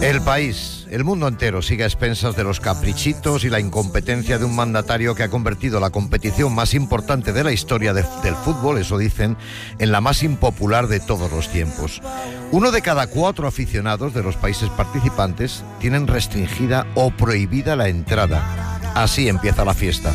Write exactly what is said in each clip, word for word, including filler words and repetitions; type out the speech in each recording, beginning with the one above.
El país, el mundo entero sigue a expensas de los caprichitos y la incompetencia de un mandatario que ha convertido la competición más importante de la historia de, del fútbol, eso dicen, en la más impopular de todos los tiempos. Uno de cada cuatro aficionados de los países participantes tienen restringida o prohibida la entrada. Así empieza la fiesta.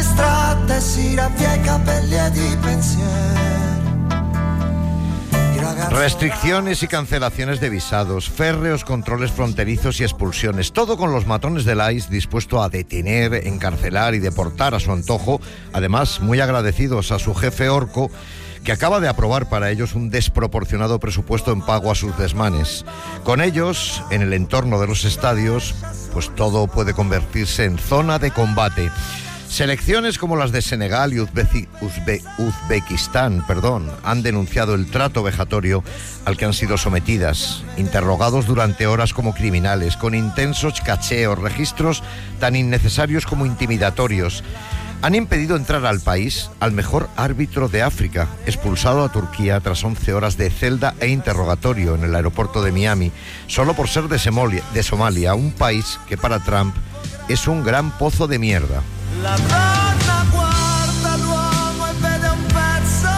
Restricciones y cancelaciones de visados, férreos controles fronterizos y expulsiones, todo con los matones del I C E dispuesto a detener, encarcelar y deportar a su antojo, además muy agradecidos a su jefe Orco, que acaba de aprobar para ellos un desproporcionado presupuesto en pago a sus desmanes. Con ellos, en el entorno de los estadios, pues todo puede convertirse en zona de combate. Selecciones como las de Senegal y Uzbe- Uzbe- Uzbekistán perdón, han denunciado el trato vejatorio al que han sido sometidas, interrogados durante horas como criminales, con intensos cacheos, registros tan innecesarios como intimidatorios. Han impedido entrar al país al mejor árbitro de África, expulsado a Turquía tras once horas de celda e interrogatorio en el aeropuerto de Miami, solo por ser de Somalia, de Somalia, un país que para Trump es un gran pozo de mierda. La donna guarda l'uomo e vede un pezzo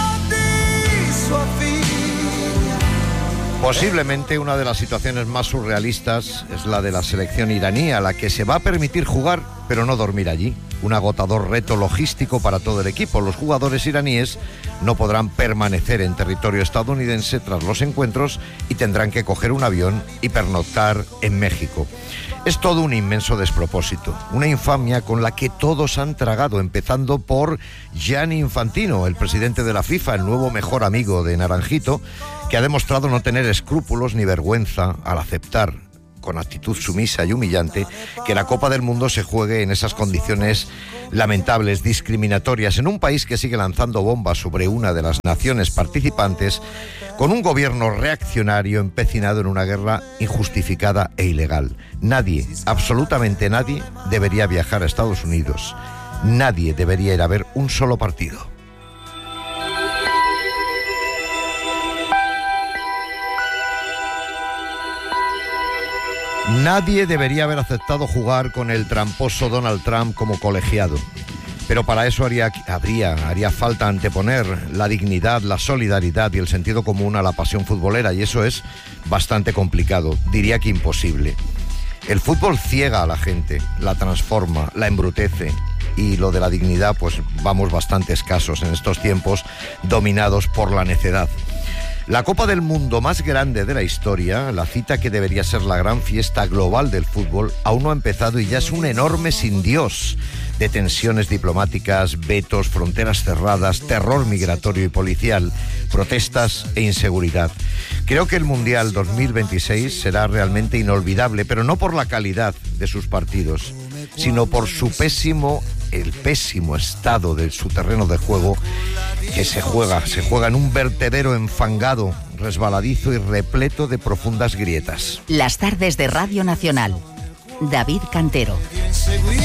di sua figlia. Posiblemente una de las situaciones más surrealistas es la de la selección iraní, a la que se va a permitir jugar, pero no dormir allí. Un agotador reto logístico para todo el equipo. Los jugadores iraníes no podrán permanecer en territorio estadounidense tras los encuentros y tendrán que coger un avión y pernoctar en México. Es todo un inmenso despropósito, una infamia con la que todos han tragado, empezando por Gianni Infantino, el presidente de la FIFA, el nuevo mejor amigo de Naranjito, que ha demostrado no tener escrúpulos ni vergüenza al aceptar, con actitud sumisa y humillante, que la Copa del Mundo se juegue en esas condiciones lamentables, discriminatorias, en un país que sigue lanzando bombas sobre una de las naciones participantes, con un gobierno reaccionario empecinado en una guerra injustificada e ilegal. Nadie, absolutamente nadie, debería viajar a Estados Unidos. Nadie debería ir a ver un solo partido. Nadie debería haber aceptado jugar con el tramposo Donald Trump como colegiado. Pero para eso haría, habría, haría falta anteponer la dignidad, la solidaridad y el sentido común a la pasión futbolera, y eso es bastante complicado, diría que imposible. El fútbol ciega a la gente, la transforma, la embrutece, y lo de la dignidad, pues vamos bastante escasos en estos tiempos dominados por la necedad. La Copa del Mundo más grande de la historia, la cita que debería ser la gran fiesta global del fútbol, aún no ha empezado y ya es un enorme sin Dios de tensiones diplomáticas, vetos, fronteras cerradas, terror migratorio y policial, protestas e inseguridad. Creo que el Mundial dos mil veintiséis será realmente inolvidable, pero no por la calidad de sus partidos, sino por su pésimo el pésimo estado de su terreno de juego, que se juega, se juega en un vertedero enfangado, resbaladizo y repleto de profundas grietas. Las tardes de Radio Nacional. David Cantero.